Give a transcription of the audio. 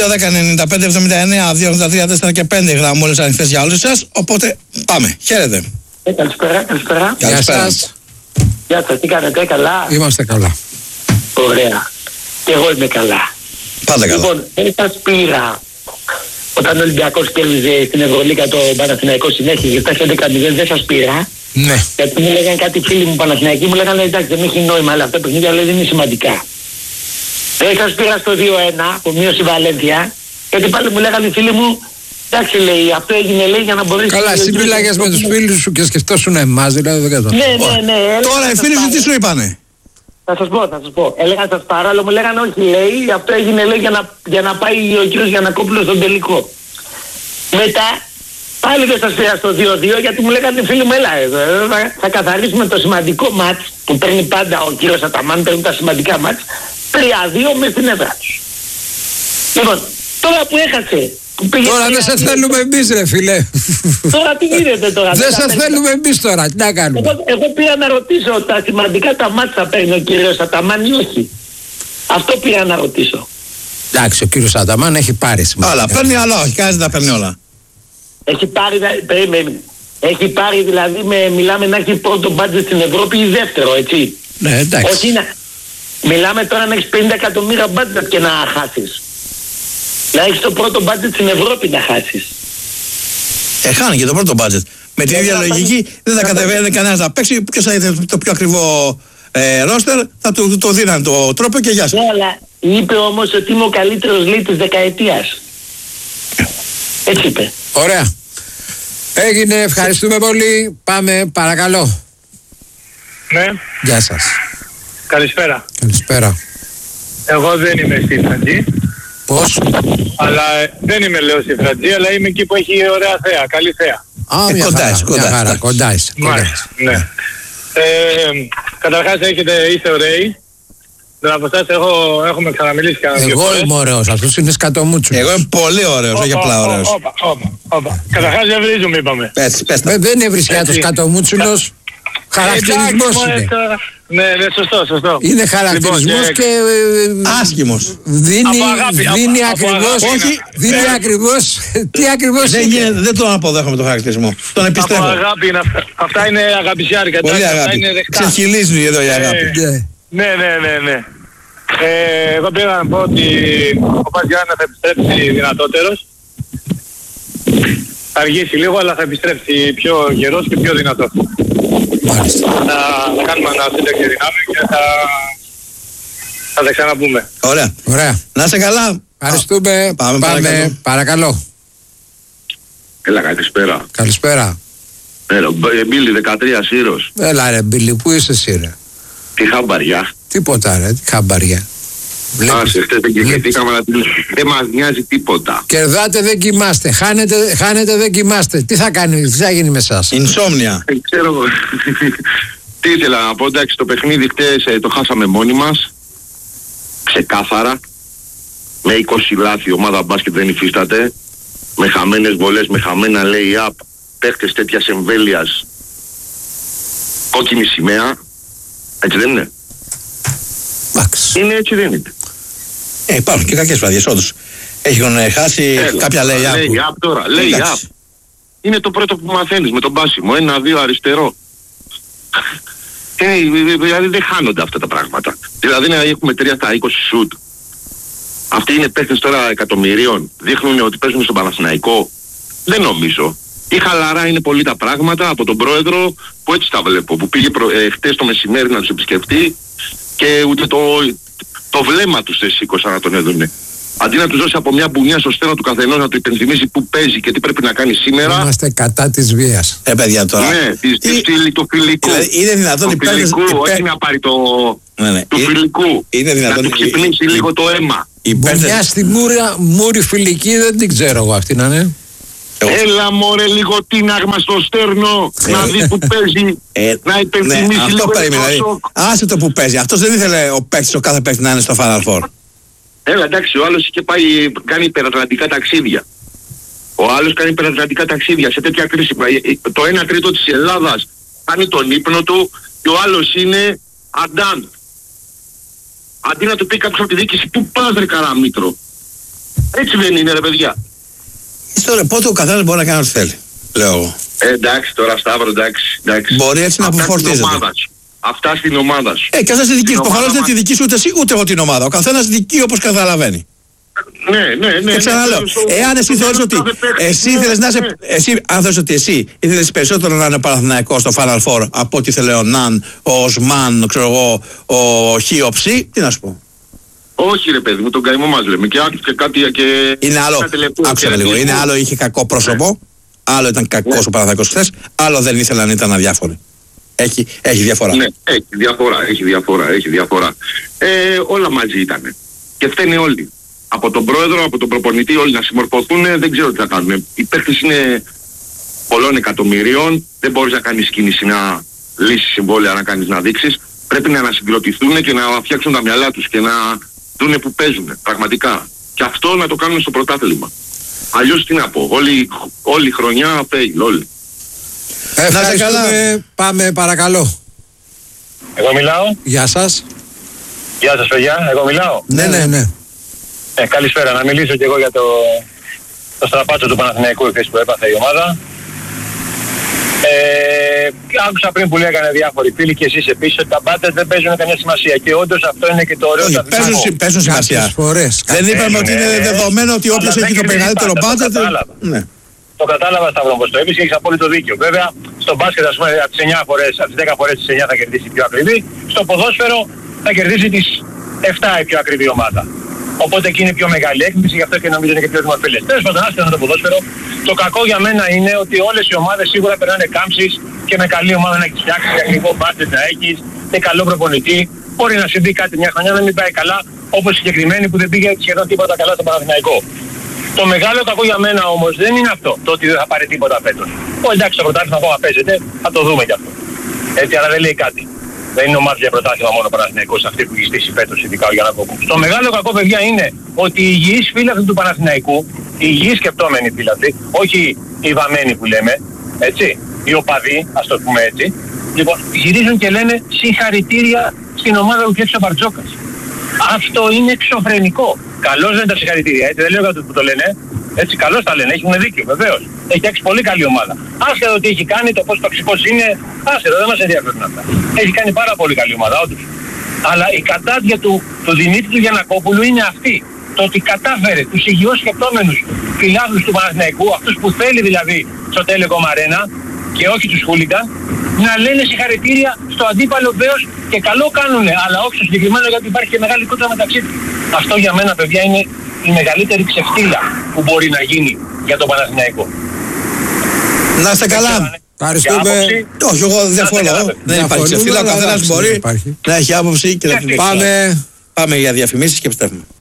2-10-95-79-283-4 και 5 γραμμούλες ανοιχτές για όλους σας. Οπότε πάμε. Χαίρετε. Καλησπέρα. Γεια σας. Γεια σας, τι κάνετε, καλά? Είμαστε καλά. Ωραία. Και εγώ είμαι καλά. Πάντα καλά. Λοιπόν, δεν σας πήρα όταν ο Ολυμπιακός κέρδιζε στην Ευρωλίγα το Παναθηναϊκό συνέχεια και φτάσει 11-0, δεν σας πήρα. Ναι. Γιατί μου λέγανε κάτι φίλοι μου Παναθηναϊκοί, μου λέγανε εντάξει δεν έχει νόημα, αλλά αυτά τα παιχνίδια λέει δεν είναι σημαντικά. Δεν σας πήρα στο 2-1 που μείωσε η Βαλένθια, γιατί πάλι μου λέγανε οι φίλοι μου, εντάξει λέει, αυτό έγινε λέει για να μπορέσει... Καλά, εσύ μιλάγες με τους φίλους σου και σκεφτόσουν εμάς, δηλαδή δεν κατάλαβα. Ναι. Τώρα οι φίλοι σου τι σου είπανε? Θα σας πω. Έλεγα σας παράλληλα, μου λέγανε όχι λέει, αυτό έγινε λέει για να πάει ο κύριος Γιαννακόπουλος στον τελικό. Μετά πάλι δεν σας πήρα στο 2-2 γιατί μου λέγανε φίλοι μου έλα εδώ, θα καθαρίσουμε το σημαντικό μάτς που παίρνει πάντα ο κύριος Αταμάν, παίρνει τα σημαντικά μάτς 3-2 μες στην έδρα τους. Λοιπόν, τώρα που έχασε... Τώρα δεν σε θέλουμε εμείς ρε φίλε. Τώρα τι γίνεται τώρα? Δεν σε θέλουμε εμείς τώρα, τι να κάνουμε? Εγώ πήγα να ρωτήσω τα σημαντικά τα μάτς θα παίρνει ο κύριος Αταμάν ή όχι. Αυτό πήγα να ρωτήσω. Εντάξει, ο κύριος Αταμάν έχει πάρει σημαντικά. Αλλά παίρνει, αλλά όχι, κανένας δεν τα παίρνει όλα. Έχει πάρει δηλαδή, μιλάμε να έχει πρώτο μπάτζετ στην Ευρώπη ή δεύτερο, έτσι. Ναι, εντάξει. Όχι μιλάμε τώρα να έχεις 50 εκατομμύρια μπάτζετ και να χάσεις. Να έχεις το πρώτο μπάτζετ στην Ευρώπη να χάσεις. Χάνει και το πρώτο μπάτζετ. Με την ίδια λογική δεν θα κατεβαίνει κανένας να παίξει. Ποιος θα είναι το πιο ακριβό ρόστερ, θα του το δίναν το τρόπο και γεια σας. Ναι, αλλά είπε όμως ότι είμαι ο καλύτερος λέει της δεκαετίας. Έτσι είπε. Ωραία. Έγινε, ευχαριστούμε πολύ. Πάμε, παρακαλώ. Ναι. Γεια σας. Καλησπέρα. Καλησπέρα. Εγώ δεν είμαι στη Φραντζή. Πώς? Αλλά δεν είμαι λέω στη Φραντζή, αλλά είμαι εκεί που έχει ωραία θέα, καλή θέα. Α, μια χαρά, κοντά είσαι. Ναι. Καταρχάς είστε ωραίοι. Δεν από εσάς έχουμε ξαναμιλήσει κανένα δύο φορές. Εγώ είμαι ωραίος, αυτός είναι σκατομούτσου. Εγώ είμαι πολύ ωραίος, όχι απλά ωραίος. Όπα. Καταρχάς δεν βρίζουμε είπαμε. Πες τα. Δεν είναι βρισκιάτος σκατομούτσουλος. Χαρακτηρισμός είναι. Ναι, σωστό. Είναι χαρακτηρισμός και άσχημος. Δίνει ακριβώς. Τι ακριβώς είναι? Δεν τον αποδέχομαι τον χαρακτηρισμό. Τον επιστρέφω. Από αγάπη είναι αυτά είναι αγαπησιάρικα. Πολύ αγάπη. Ξεχυλίζουν εδώ η αγάπη. Ναι. Εγώ πήγα να πω ότι ο Παζιάννα θα επιστρέψει δυνατότερος. Θα αργήσει λίγο, αλλά θα επιστρέψει πιο γερός και πιο δυνατός. Θα κάνουμε ανασύνταξη δυνάμει και θα τα ξαναπούμε. Ωραία. Να είσαι καλά. Ευχαριστούμε. Πάμε. Παρακαλώ. Έλα, καλησπέρα. Καλησπέρα. Μπίλι 13 Σύρος. Έλα ρε Μπίλι, πού είσαι εσύ ρε? Τι χαμπαριά? Τίποτα ρε, τι χαμπαριά? Άσε, χτες δεν κοιμηθήκαμε να την... Δεν μας νοιάζει τίποτα. Κερδάτε δεν κοιμάστε, χάνετε δεν κοιμάστε. Τι θα κάνει, τι θα γίνει με εσάς? Ινσόμνια. Ξέρω. Τι ήθελα να πω, εντάξει, το παιχνίδι χτες το χάσαμε μόνοι μας. Ξεκάθαρα. Με 20 λάθη η ομάδα μπάσκετ δεν υφίσταται. Με χαμένες βολές, με χαμένα lay-up. Παίχτες τέτοιας εμβέλειας. Κόκκινη σημαία. Έτσι δεν είναι? Είναι έτσι δεν είναι? Υπάρχουν και κακές βραδιές όντως. Έχουν χάσει κάποια lay-up. Lay-up τώρα, lay-up. Είναι το πρώτο που μαθαίνεις με τον πάσιμο. 1-2 αριστερό. Δηλαδή δεν χάνονται αυτά τα πράγματα. Δηλαδή να έχουμε 3 στα 20 σουτ. Αυτοί είναι παίχτες τώρα εκατομμυρίων. Δείχνουν ότι παίζουν στον Παναθηναϊκό. Δεν νομίζω. Ή χαλαρά είναι πολύ τα πράγματα από τον πρόεδρο που έτσι τα βλέπω. Που πήγε χτες το μεσημέρι να τους επισκεφτεί και ούτε το βλέμμα τους δεν σήκωσαν να τον έδουνε. Αντί να τους δώσει από μια μπουνιά στο στένο του καθενός να του υπενθυμίσει που παίζει και τι πρέπει να κάνει σήμερα. Είμαστε κατά της βίας. Παιδιά τώρα. Ναι, το φιλικού. Είναι δυνατόν το φιλικού, όχι να πάρει του φιλικού. Είναι δυνατόν να του ξυπνήσει λίγο το αίμα. Μπουνιά στη μούρη φιλική δεν την ξέρω εγώ αυτή να είναι. Έλα μωρέ λίγο τίναγμα στο στέρνο να δει που παίζει, να υπενθυμίσει λίγο το άσε το που παίζει. Αυτός δεν ήθελε ο παίκτης, ο κάθε παίκτης να είναι στο Final Four. Έλα εντάξει, ο άλλος είχε πάει, κάνει υπερατλαντικά ταξίδια. Ο άλλος κάνει υπερατλαντικά ταξίδια σε τέτοια κρίση. Το 1/3 της Ελλάδας κάνει τον ύπνο του και ο άλλος είναι αντάν. Αντί να του πει κάποιος από τη διοίκηση, πού πας ρε Καραμήτρο. Έτσι δεν είναι, ρε παιδιά. Τώρα, πότε ο καθένας μπορεί να κάνει ό,τι θέλει, λέω εγώ. Εντάξει τώρα, Σταύρο, εντάξει. Μπορεί έτσι να αποφορτίζεται. Αυτά στην ομάδα σου. Και αυτά στη δική σου. Προφανώς δεν τη δική σου ούτε εσύ ούτε εγώ την ομάδα. Ο καθένας δική όπως καταλαβαίνει. Ναι. Και ξαναλέω, εάν εσύ θεωρείς ότι εσύ ήθελες να είσαι. Αν θεωρείς ότι εσύ ήθελες περισσότερο να είναι Παναθηναϊκός στο Final Four από ό,τι ήθελε ο Ναν, ο Οσμάν, ξέρω εγώ, ο Χ, ο Ψ, τι να σου πω. Όχι ρε παιδί μου, τον καημό μας λέμε. Και άκουσε κάτι και... Είναι άλλο, άκουσα με λίγο, είναι άλλο είχε κακό πρόσωπο, άλλο ήταν κακός ο Παναθηναϊκός χθες, άλλο δεν ήθελε να ήταν αδιάφοροι. Έχει διαφορά. Ναι, έχει διαφορά. Όλα μαζί ήταν. Και φταίνε όλοι. Από τον πρόεδρο, από τον προπονητή, όλοι να συμμορφωθούν, δεν ξέρω τι θα κάνουν. Οι παίκτες είναι πολλών εκατομμυρίων, δεν μπορείς να κάνεις κίνηση να λύσεις συμβόλαια, να κάνεις να δείξεις. Πρέπει να ανασυγκροτηθούν και να φτιάξουν τα μυαλά τους και να δούνε που παίζουν, πραγματικά. Και αυτό να το κάνουν στο πρωτάθλημα. Αλλιώς τι να πω, όλη η χρονιά fail, όλοι. Ευχαριστούμε. Πάμε παρακαλώ. Εγώ μιλάω. Γεια σας. Γεια σας παιδιά, εγώ μιλάω. Ναι. Καλησπέρα, να μιλήσω και εγώ για το στραπάτσο του Παναθηναϊκού εχθές που έπαθε η ομάδα. Άκουσα πριν που λέγανε διάφοροι φίλοι και εσείς επίσης ότι τα μπάτες δεν παίζουν καμιά σημασία και όντως αυτό είναι και το ωραίο του αθλητισμού. Παίζουν σημασία. Δεν είπαμε ότι είναι δεδομένο ότι όποιος έχει το μεγαλύτερο μπάτζετ. Το κατάλαβα Σταύρο όπως το είπες και έχεις απόλυτο δίκιο. Βέβαια στο μπάσκετ ας πούμε από τις 9 φορές, από τις 10 φορές τις 9 θα κερδίσει η πιο ακριβή. Στο ποδόσφαιρο θα κερδίσει τις 7 η πιο ακριβή ομάδα. Οπότε εκεί είναι πιο μεγάλη έκπληξη, γι' αυτό και νομίζω είναι και πιο δημοφιλές. Τέλος πάντων, άσχετα με το ποδόσφαιρο, το κακό για μένα είναι ότι όλες οι ομάδες σίγουρα περνάνε κάμψεις και με καλή ομάδα να έχεις φτιάξει, για ακριβό μπάτζετ να έχεις, με καλό προπονητή. Μπορεί να συμβεί κάτι μια χρονιά να μην πάει καλά, όπως συγκεκριμένη που δεν πήγε σχεδόν τίποτα καλά στο Παναθηναϊκό. Το μεγάλο κακό για μένα όμως δεν είναι αυτό, το ότι δεν θα πάρει τίποτα φέτος. Εντάξει, το πρωτάθλημα ακόμα παίζεται, θα το δούμε κι αυτό. Έτσι, αλλά δεν λέει κάτι. Δεν είναι ομάδα για πρωτάθλημα μόνο ο Παναθηναϊκός, αυτή που έχει στήσει φέτος, ειδικά ο Γιαννακόπουλος. Το μεγάλο κακό, παιδιά, είναι ότι οι υγιείς φίλαθλοι του Παναθηναϊκού, οι υγιείς σκεπτόμενοι φίλαθλοι, όχι οι βαμμένοι που λέμε, έτσι, οι οπαδοί, ας το πούμε έτσι, λοιπόν, γυρίζουν και λένε συγχαρητήρια στην ομάδα που φτιάξει ο Μπαρτζόκας. Αυτό είναι εξωφρενικό. Καλώς δεν είναι τα συγχαρητήρια, έτσι, δεν λέω για που το λένε. Έτσι, καλώς τα λένε, έχουν δίκιο, βεβαίως. Έχει φτιάξει πολύ καλή ομάδα. Άσχετο τι έχει κάνει, το πόσο τοξικός είναι, άσχετο, δεν μας ενδιαφέρουν αυτά. Έχει κάνει πάρα πολύ καλή ομάδα, όντως. Αλλά η κατάδια του Δημήτρη του Γιαννακόπουλου είναι αυτή. Το ότι κατάφερε τους υγιώς σκεπτόμενους φιλάθλους του Παναθηναϊκού, αυτούς που θέλει δηλαδή στο Telecom Arena και όχι τους χούλιγκαν, να λένε συγχαρητήρια στο αντίπαλο βέος και καλό κάνουνε, αλλά όχι στο συγκεκριμένο γιατί υπάρχει και μεγάλη κόντρα μεταξύ τους. Αυτό για μένα, παιδιά, είναι η μεγαλύτερη ξεφτύλα που μπορεί να γίνει για τον Παναθηναϊκό. Να είστε καλά. Ευχαριστούμε. Όχι, εγώ δεν διαφωνώ. Δεν υπάρχει ξεφτύλα. Ο καθένας μπορεί να έχει άποψη και να την Πάμε Πάμε για διαφημίσεις και επιστρέφουμε.